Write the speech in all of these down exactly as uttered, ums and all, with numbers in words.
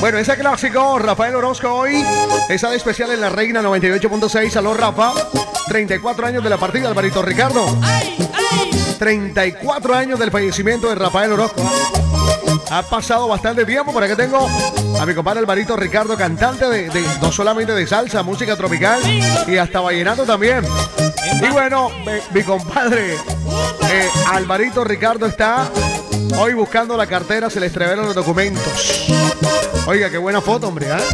Bueno, ese clásico, Rafael Orozco hoy está de especial en La Reina noventa y ocho punto seis. Aló, Rafa. treinta y cuatro años de la partida, Alvarito Ricardo. treinta y cuatro años del fallecimiento de Rafael Orozco. Ha pasado bastante tiempo. Por aquí tengo a mi compadre Alvarito Ricardo, cantante de, de no solamente de salsa, música tropical y hasta vallenato también. Y bueno, mi, mi compadre eh, Alvarito Ricardo está hoy buscando la cartera, se le extraviaron los documentos. Oiga, qué buena foto, hombre, ¿eh?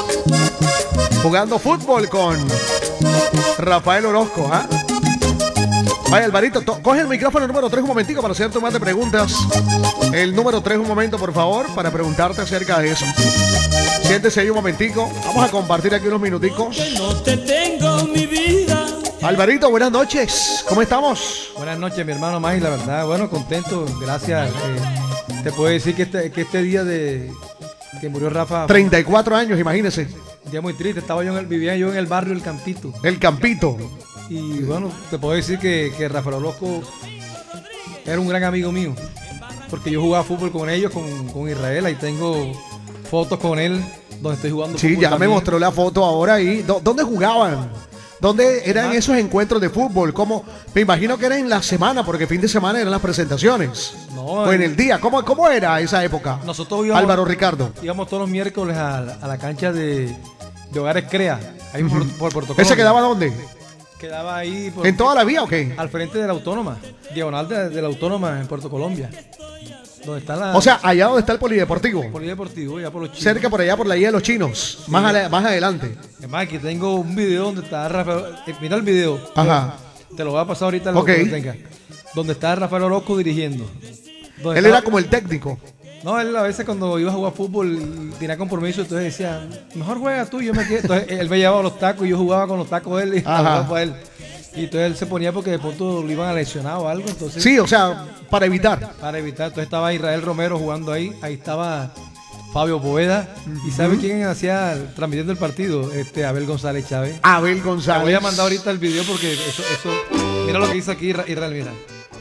Jugando fútbol con Rafael Orozco, ¿ah? ¿eh? Vaya, Alvarito, coge el micrófono número tres un momentico para hacerte más de preguntas. El número tres un momento, por favor, para preguntarte acerca de eso. Siéntese ahí un momentico. Vamos a compartir aquí unos minuticos. No te tengo, mi vida. Alvarito, buenas noches. ¿Cómo estamos? Buenas noches, mi hermano Maggi, la verdad. Bueno, contento, gracias. Eh, te puedo decir que este, que este día de que murió Rafa... treinta y cuatro años, imagínese. Un día muy triste. Estaba yo en el, vivía yo en el barrio El Campito. El Campito. Y bueno, te puedo decir que, que Rafael Orozco era un gran amigo mío. Porque yo jugaba fútbol con ellos, con, con Israel. Ahí tengo fotos con él donde estoy jugando sí, fútbol. Sí, ya también. me mostró la foto ahora ahí. ¿Dónde jugaban? ¿Dónde eran ah. esos encuentros de fútbol? ¿Cómo? Me imagino que era en la semana, porque fin de semana eran las presentaciones. No, o en el día. ¿Cómo, cómo era esa época? Nosotros íbamos, Álvaro Ricardo. Íbamos todos los miércoles a, a la cancha de, de Hogares Crea, ahí uh-huh. por, por Puerto Colombia. ¿Ese quedaba dónde? Quedaba ahí. Por, ¿En toda la vía o qué? Al frente de la Autónoma, diagonal de, de la Autónoma en Puerto Colombia. Donde está la, o sea, allá donde está el polideportivo. Polideportivo, ya por los chinos. Cerca por allá, por la guía de los chinos. Sí, más, a, más adelante. Es más, aquí tengo un video donde está Rafael. Eh, mira el video. Ajá. Te lo voy a pasar ahorita. Ok. Lo tenga, donde está Rafael Orozco dirigiendo. Él estaba, era como el técnico. No, él a veces cuando iba a jugar fútbol tenía compromiso, entonces decía, mejor juega tú, yo me quedo. Entonces él me llevaba los tacos y yo jugaba con los tacos de él y jugaba para él. Y entonces él se ponía porque de pronto lo iban a lesionar o algo. Entonces, sí, o sea, para evitar. Para evitar. Entonces estaba Israel Romero jugando ahí. Ahí estaba Fabio Poveda. Uh-huh. ¿Y sabe quién hacía transmitiendo el partido? Este Abel González Chávez. Abel González. Te voy a mandar ahorita el video porque eso, eso. Mira lo que hizo aquí Israel, mira.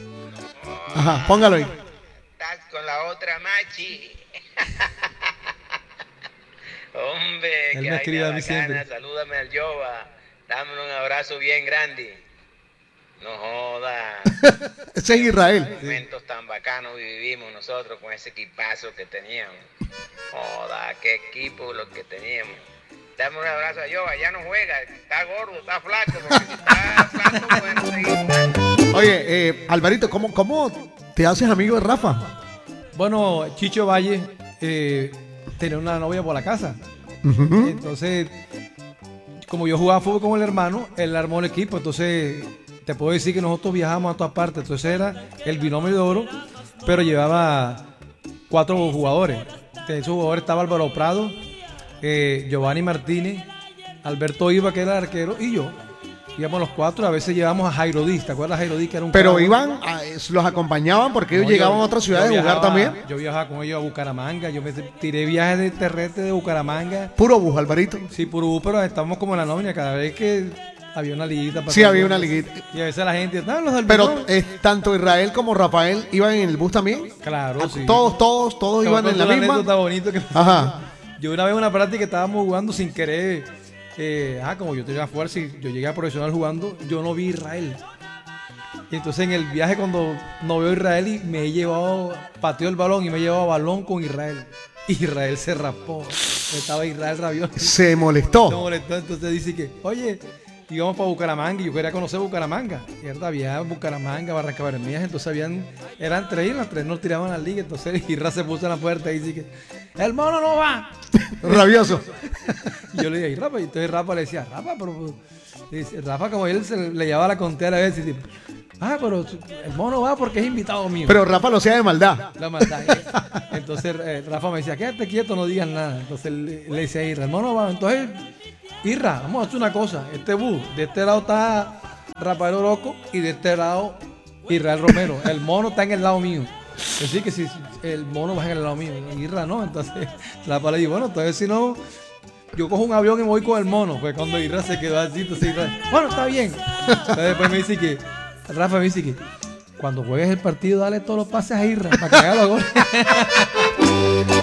Ajá, póngalo ahí. Estás con la otra machi. Hombre, él que me escribe a mí bacana. siempre. Salúdame al Yoba. Dame un abrazo bien grande. No joda. Ese es Israel. Momentos tan bacanos vivimos nosotros con ese equipazo que teníamos. Joda, qué equipo los que teníamos. Dame un abrazo a Yoba. Ya no juega. Está gordo, está flaco. Porque si está flaco, podemos seguir. Oye, eh, Alvarito, ¿cómo, ¿cómo te haces amigo de Rafa? Bueno, Chicho Valle eh, tenía una novia por la casa. Uh-huh. Entonces, como yo jugaba fútbol con el hermano, él armó el equipo. Entonces, te puedo decir que nosotros viajábamos a todas partes. Entonces era el binomio de oro, pero llevaba cuatro jugadores. De esos jugadores estaba Álvaro Prado, eh, Giovanni Martínez, Alberto Iba, que era el arquero, y yo. Íbamos los cuatro, a veces llevamos a Jairo Díaz. ¿Te acuerdas de Jairo Díaz? Que era un Pero cabo? iban, a, los acompañaban porque ellos no, llegaban yo, a otras ciudades a jugar también. Yo viajaba con ellos a Bucaramanga, yo me tiré viajes de terrestre de Bucaramanga. Puro bus, Alvarito. Sí, puro bus, pero estábamos como en la nómina cada vez que había una liguita. Sí, había una liguita. Y a veces la gente, no, los del Pero eh, tanto Israel como Rafael iban en el bus también. Claro, ah, sí. Todos, todos, todos iban en la misma. Está bonito que... Ajá. Yo una vez en una práctica estábamos jugando sin querer. Eh, ah, como yo tenía fuerza y yo llegué a profesional jugando, yo no vi a Israel. Y entonces en el viaje cuando no veo a Israel y me he llevado, pateó el balón y me he llevado balón con Israel. Israel se raspó. Estaba Israel rabioso. Se molestó. Se molestó, entonces dice que, oye, íbamos para Bucaramanga y yo quería conocer Bucaramanga. Y verdad, había Bucaramanga, Barranca Bermejas, entonces habían, eran tres y las tres nos tiraban a la liga. Entonces Israel se puso en la puerta y dice que, el mono no va. Rabioso. Y yo le dije, Rafa, y entonces Rafa le decía, Rafa, pero dice, Rafa como él se le llevaba la contera a veces, tipo, ah, pero el mono va porque es invitado mío. Pero Rafa lo hacía de maldad. La maldad. Entonces eh, Rafa me decía, quédate quieto, no digas nada. Entonces le, le decía a Irra, el mono va. Entonces, Irra, vamos a hacer una cosa, este bus, de este lado está Rafael Orozco y de este lado Israel Romero. El mono está en el lado mío. Así que si el mono va en el lado mío, Irra no. Entonces Rafa le dijo, bueno, entonces si no, yo cojo un avión y me voy con el mono. Pues cuando Irra se quedó así, entonces Irra, bueno, está bien. Entonces después me dice que, Rafa me dice que cuando juegues el partido, dale todos los pases a Irra para que haga los goles.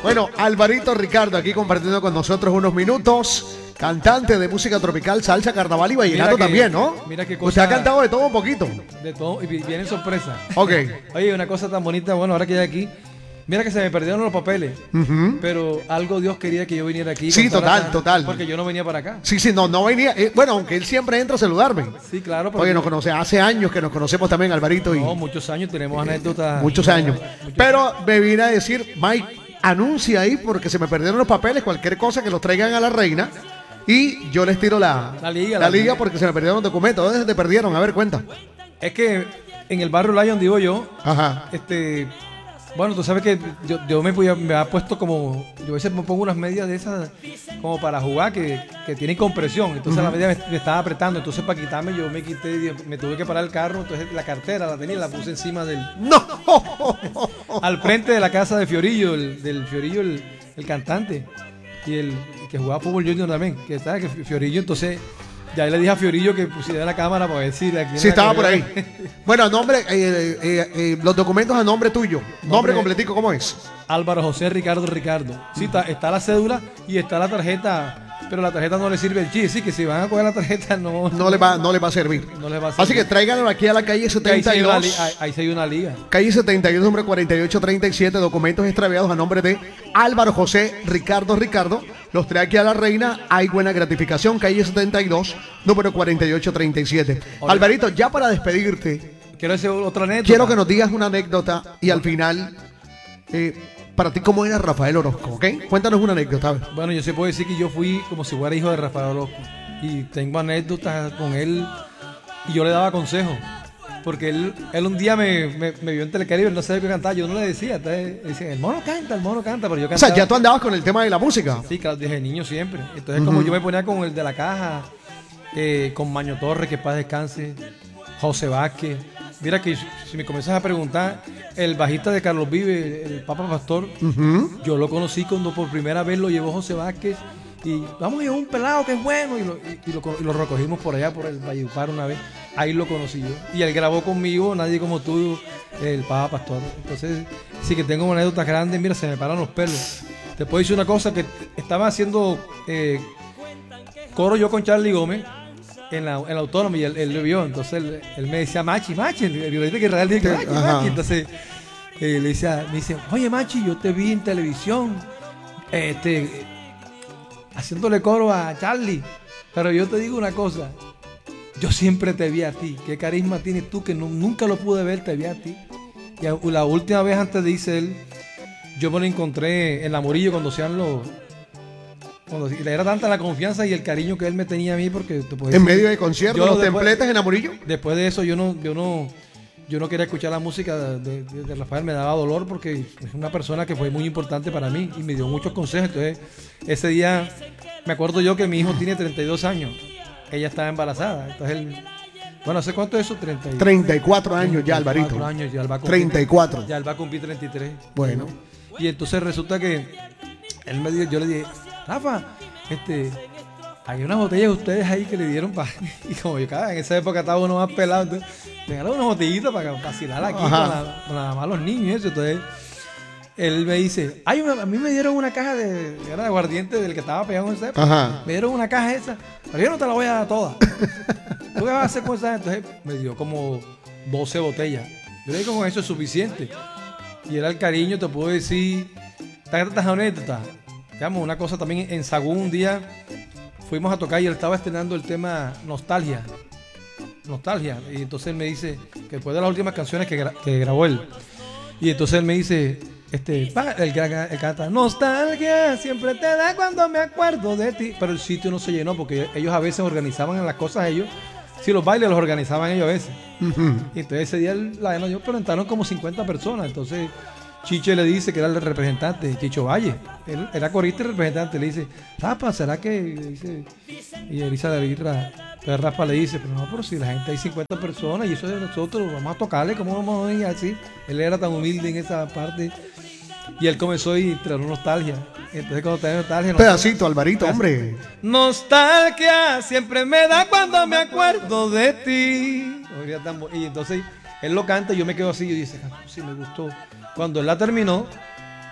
Bueno, Alvarito Ricardo aquí compartiendo con nosotros unos minutos. Cantante de música tropical, salsa, carnaval y vallenato que, también, ¿no? Mira qué cosa. Usted ha cantado de todo un poquito. De todo, y viene sorpresa. Ok. Oye, una cosa tan bonita, bueno, ahora que ya aquí, mira que se me perdieron los papeles, Uh-huh. pero algo Dios quería que yo viniera aquí. Sí, contara total, total. Porque yo no venía para acá. Sí, sí, no, no venía. eh, bueno, aunque él siempre entra a saludarme. Sí, claro. Pero Oye, yo- nos conoce, hace años que nos conocemos también, Alvarito, y No, muchos años, tenemos anécdotas. muchos años. Muchos- Pero me vine a decir, Mike, anuncia ahí porque se me perdieron los papeles, cualquier cosa que los traigan a la reina. Y yo les tiro la, La liga, la la liga liga. porque se me perdieron los documentos. ¿Dónde se te perdieron? A ver, cuenta. Es que en el barrio Lion, digo yo, Ajá. este, bueno, tú sabes que yo, yo me, voy- me ha puesto como, yo a veces me pongo unas medias de esas como para jugar que, que tienen compresión, entonces la media me, me estaba apretando, entonces para quitarme yo me quité, y me tuve que parar el carro, entonces la cartera la tenía y la puse encima del, ¡No! al frente de la casa de Fiorillo, el, del Fiorillo, el, el cantante, y el que jugaba fútbol junior también, que estaba que Fiorillo, entonces ya le dije a Fiorillo que pusiera la cámara para decirle aquí. Sí, estaba por ahí. Bueno, nombre, eh, eh, eh, los documentos a nombre tuyo. Nombre, Nombre- completico, ¿cómo es? Álvaro José Ricardo Ricardo. Sí, está, está la cédula y está la tarjeta, pero la tarjeta no le sirve el chip. Sí, que si van a coger la tarjeta no, No le va, no le va a servir. no les va a Así servir. que tráiganlo aquí a la calle Que ahí sí hay setenta y una, li- dos. ahí- ahí sí hay una liga. Calle setenta y dos, número cuarenta y ocho treinta y siete, documentos extraviados a nombre de Álvaro José Ricardo Ricardo. Los trae aquí a la reina, hay buena gratificación. Calle setenta y dos, número cuarenta y ocho treinta y siete. Hola. Alvarito, ya para despedirte, Quiero decir otra anécdota. quiero que nos digas una anécdota y al final, eh, para ti, ¿cómo era Rafael Orozco? ¿Ok? Cuéntanos una anécdota. a ver. Bueno, yo sí puedo decir que yo fui como si fuera hijo de Rafael Orozco. Y tengo anécdotas con él y yo le daba consejos. Porque él, él un día me, me, me vio en Telecaribe, él no sabía qué cantar, yo no le decía. Entonces decía, el mono canta, el mono canta, pero yo O cantaba. sea, ya tú andabas con el tema de la música. Sí, claro, desde niño siempre. Entonces, como yo me ponía con el de la caja, eh, con Maño Torres, que paz descanse, José Vázquez. Mira que si, si me comienzas a preguntar, el bajista de Carlos Vive, el Papa Pastor, Ujú. yo lo conocí cuando por primera vez lo llevó José Vázquez. Y vamos a llevar un pelado que es bueno. Y lo, y, y lo, y lo recogimos por allá, por el Valledupar una vez. Ahí lo conocí yo. Y él grabó conmigo, Nadie como tú, el Papa Pastor. Entonces, sí que tengo anécdotas grandes. Mira, se me paran los pelos. Te puedo decir una cosa, que estaba haciendo eh, coro yo con Charlie Gómez en la, en la Autónoma y él, él lo vio. Entonces él, él me decía, Machi, Machi, el violista que Israel dice, Machi, Ajá. Machi. Entonces eh, le decía, me dice, oye Machi, yo te vi en televisión este, haciéndole coro a Charlie. Pero yo te digo una cosa, yo siempre te vi a ti. ¿Qué carisma tienes tú que no- nunca lo pude ver? Te vi a ti. Y a- la última vez antes de irse él, yo me lo encontré en la Murillo cuando sean los... Cuando era tanta la confianza y el cariño que él me tenía a mí porque te puedo En decir, medio de conciertos, yo los después- templetes en Amorillo. Después de eso yo no, yo no, yo no quería escuchar la música de, de- de Rafael, me daba dolor porque es una persona que fue muy importante para mí y me dio muchos consejos. Entonces, ese día me acuerdo yo que mi hijo tiene treinta y dos años, ella estaba embarazada. Entonces él, bueno, ¿hace cuánto es eso? treinta y- treinta y cuatro años ya, treinta y Alvarito. cuatro años, ya él va a cumplir- treinta y cuatro. Ya él va a cumplir treinta y tres. Bueno. Y entonces resulta que él me dijo, yo le dije, Rafa, este, hay unas botellas de ustedes ahí que le dieron para... Y como yo cada en esa época estaba uno más pelado, entonces, regalaron unas botellitas para vacilar aquí con Ajá. la, con la mamá, los niños y eso. Entonces, él me dice, ay, a mí me dieron una caja de, era de aguardiente del que estaba pegado en esa época. Ajá. Me dieron una caja esa, pero yo no te la voy a dar toda. ¿Tú qué vas a hacer con esa? Entonces me dio como doce botellas. Yo le dije, como eso es suficiente. Y era el cariño, te puedo decir, tantas anécdotas. Digamos, una cosa también en Sagún un día fuimos a tocar y él estaba estrenando el tema Nostalgia. Nostalgia. Y entonces él me dice, que después de las últimas canciones que, gra- que grabó él. Y entonces él me dice, este, pa- el, que- el canta, nostalgia siempre te da cuando me acuerdo de ti. Pero el sitio no se llenó porque ellos a veces organizaban las cosas ellos. Si los bailes los organizaban ellos a veces. Ujú. Y entonces ese día la de pero entraron como cincuenta personas. Entonces Chiche le dice que era el representante, Chicho Valle. Él era corista y representante. Le dice, Rafa, ¿será que? Le dice, y Elisa de Virra, entonces Rafa le dice, pero no, pero si la gente hay cincuenta personas y eso es de nosotros, vamos a tocarle, ¿cómo vamos a ir así? Él era tan humilde en esa parte. Y él comenzó y trajo nostalgia. Entonces cuando trae nostalgia... Pedacito, Alvarito, hombre. Nostalgia siempre me da cuando me acuerdo de ti. Oiga, tan bo- Y entonces él lo canta y yo me quedo así y dice, ah, sí me gustó. Cuando él la terminó,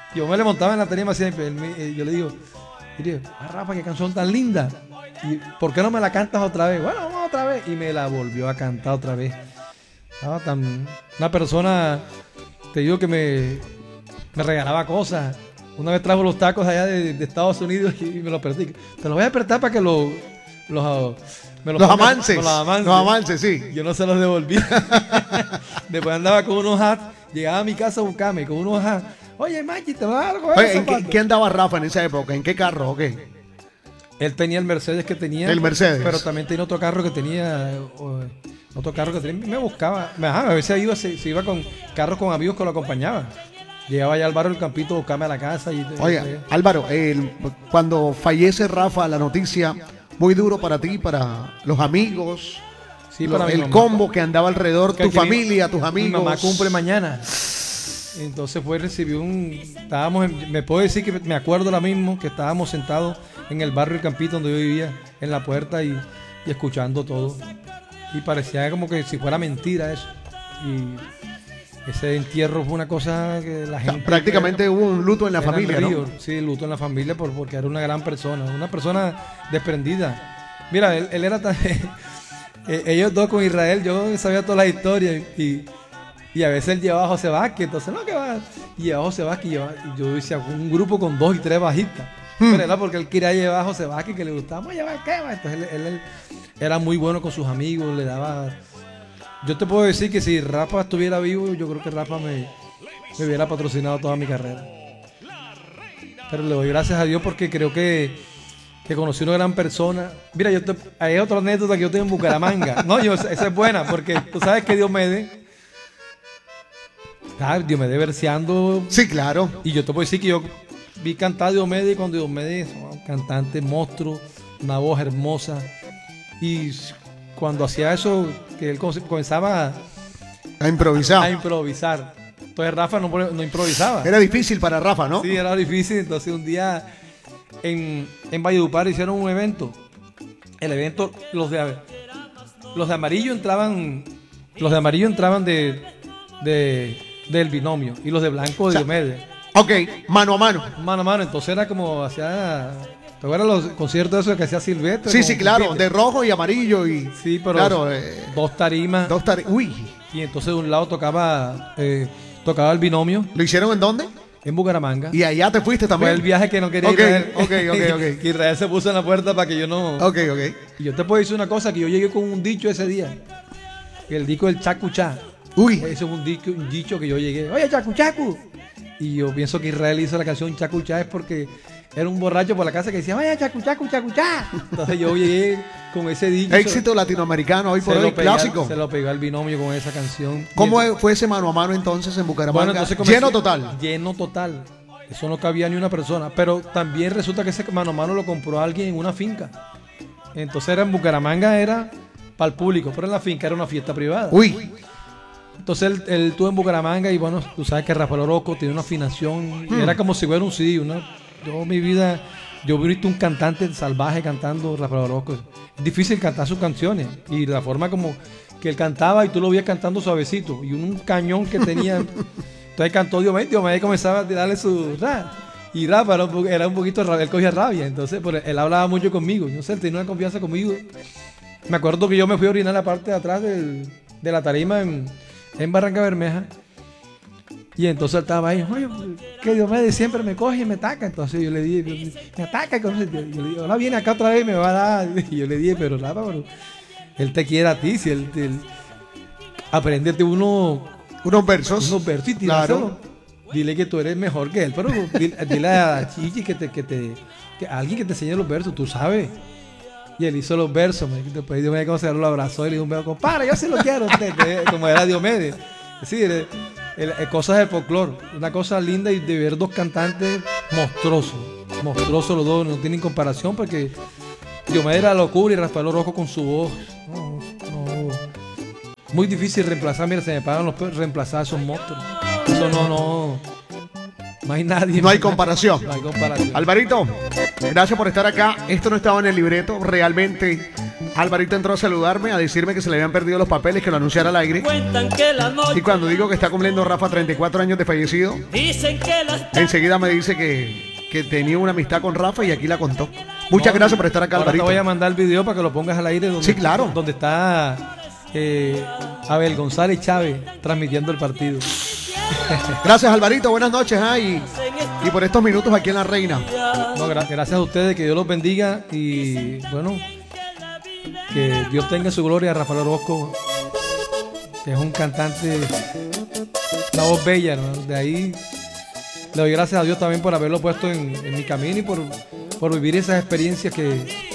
yo me le montaba en la tarima siempre. Él me- eh, yo le digo, mire, ah, Rafa, qué canción tan linda. ¿Y por qué no me la cantas otra vez? Bueno, vamos otra vez. Y me la volvió a cantar otra vez. Estaba tan... Una persona, te digo que me, me regalaba cosas. Una vez trajo los tacos allá de, de Estados Unidos y me los perdí. Te los voy a despertar para que los... Los, me Los ponga- amances. me los amances. Los amances, sí. Yo no se los devolví. Después andaba con unos hats. Llegaba a mi casa a buscarme con unos hats. Oye, Maggi, te vas a dar Oye, ¿en qué, qué andaba Rafa en esa época? ¿En qué carro o qué? Él tenía el Mercedes que tenía. El Mercedes. Pero también tenía otro carro que tenía. o- otro carro que tenía. Me buscaba. Ajá, a veces iba, se, se iba con carros con amigos que lo acompañaban. Llegaba allá al barrio del Campito a buscarme a la casa. Y, Oiga, Álvaro, el- cuando fallece Rafa, la noticia, muy duro para ti, para los amigos, sí, lo- para mi el mamá. combo que andaba alrededor, Que- tu que mi- familia, tus amigos. Mi mamá cumple mañana. Entonces fue, recibió un... Estábamos en- me puedo decir que me acuerdo ahora mismo que estábamos sentados en el barrio del Campito donde yo vivía, en la puerta y, y escuchando todo. Y parecía como que si fuera mentira eso. Y ese entierro fue una cosa que la O sea, gente... prácticamente hubo un luto en la Era familia, ¿no? río, sí, luto en la familia por, porque era una gran persona, una persona desprendida. Mira, él, él era tan... eh, ellos dos con Israel, yo sabía todas las historias y, y a veces él llevaba a José Vázquez, entonces no, que va, y llevaba a José Vázquez y, llevaba- y yo decía un grupo con dos y tres bajistas. Pero era porque él quería llevar a José Vázquez, que le gustaba, "Vamos a llevar qué va?". Entonces él, él- él era muy bueno con sus amigos, le daba... Yo te puedo decir que si Rafa estuviera vivo, yo creo que Rafa me, me hubiera patrocinado toda mi carrera. Pero le doy gracias a Dios porque creo que, que conocí una gran persona. Mira, yo te, hay otra anécdota que yo tengo en Bucaramanga. No, yo, esa es buena porque tú sabes que Diomedes, ah, Diomedes verseando. Sí, claro. Y yo te puedo decir que yo vi cantar a Diomedes cuando Diomedes, oh, un cantante monstruo, una voz hermosa. Y cuando hacía eso, que él com- comenzaba a, A improvisar. a improvisar. Entonces Rafa no, no improvisaba. Era difícil para Rafa, ¿no? Sí, era difícil. Entonces un día en, en Valledupar hicieron un evento. El evento, los de los de amarillo entraban, los de amarillo entraban de, de del binomio y los de blanco de O sea, Diomedes. Ok, mano a mano. Mano a mano. Entonces era como hacía, ¿te acuerdas los conciertos esos que hacía Silvestre? Sí, Con- sí, con claro. Peter? De rojo y amarillo y... Sí, pero Claro, eh, dos tarimas. dos tari- Uy, Y entonces de un lado tocaba eh, tocaba el binomio ¿lo hicieron en dónde? en Bucaramanga. Y allá te fuiste Fue también. el viaje que no quería Ok, Israel. ok, ok, ok. Que Israel se puso en la puerta para que yo no... Ok, ok. Y yo te puedo decir una cosa, que yo llegué con un dicho ese día. El dicho del chacuchá. Uy, Ese es un dicho, un dicho que yo llegué. Oye, chacu, chacu. Y yo pienso que Israel hizo la canción chacuchá es porque era un borracho por la casa que decía, oye, chacu, chacu, chacuchá. Entonces yo llegué con ese dicho. éxito latinoamericano hoy Se por lo hoy, pegó- clásico. Se lo pegó al binomio con esa canción. ¿Cómo Y el- fue ese mano a mano entonces en Bucaramanga? Bueno, entonces comencé- Lleno total. Lleno total. Eso no cabía ni una persona. Pero también resulta que ese mano a mano lo compró alguien en una finca. Entonces era en Bucaramanga, era para el público, pero en la finca era una fiesta privada. Uy, Entonces él, él estuvo en Bucaramanga y bueno, tú sabes que Rafael Orozco tiene una afinación. y Hmm. Era como si fuera un C D. Una, yo mi vida, yo he visto un cantante salvaje cantando Rafael Orozco. Es difícil cantar sus canciones. Y la forma como que él cantaba y tú lo veías cantando suavecito. Y un, un cañón que tenía. Entonces cantó Diomedes, Diomedes comenzaba a tirarle su ra. Y Rafa era un, po- era un poquito rabia, él cogía rabia. Entonces por- él hablaba mucho conmigo. No sé, él tenía una confianza conmigo. Me acuerdo que yo me fui a orinar la parte de atrás del- de la tarima en, en Barranca Bermeja. Y entonces él estaba ahí, oye, que Diomedes siempre me coge y me ataca. Entonces yo le dije, me ataca. Entonces yo, yo le digo, ahora viene acá otra vez y me va a dar. Y yo le dije, pero Rafa, pero él te quiere a ti. Si él, él- apréndete uno, unos versos. unos versos y Claro. tíraselo. Dile que tú eres mejor que él, pero dile, dile a Chichi que te, que te, que alguien que te enseñe los versos, tú sabes. Y él hizo los versos, me, después Diomedes como se lo abrazó y le dio un beso, compadre, yo sí lo quiero, usted, que- como era Diomedes. Sí, el- el- el- cosas del folclore, una cosa linda y de ver dos cantantes monstruosos, monstruosos los dos, no tienen comparación porque Diomedes era locura y Rafael Orozco con su voz. No, no. Muy difícil reemplazar, mira, se me pagan los pelos, reemplazar a esos monstruos. Eso no, no. No hay nadie. No hay comparación. No hay comparación. Alvarito, gracias por estar acá. Esto no estaba en el libreto. Realmente Alvarito entró a saludarme, a decirme que se le habían perdido los papeles, que lo anunciara al aire. Cuentan que la noche. Y cuando digo que está cumpliendo Rafa treinta y cuatro años de fallecido, Dicen que las enseguida me dice que, que tenía una amistad con Rafa y aquí la contó. Muchas gracias por estar acá, Ahora Alvarito. te voy a mandar el video para que lo pongas al aire. Donde, Sí, claro. Donde está eh, Abel González Chávez transmitiendo el partido. Gracias, Alvarito. Buenas noches. ¿ah? Y, y por estos minutos aquí en La Reina. No, gra- gracias a ustedes, que Dios los bendiga y bueno, que Dios tenga su gloria a Rafael Orozco, que es un cantante, una voz bella, ¿no? De ahí le doy gracias a Dios también por haberlo puesto en, en mi camino y por, por vivir esas experiencias que,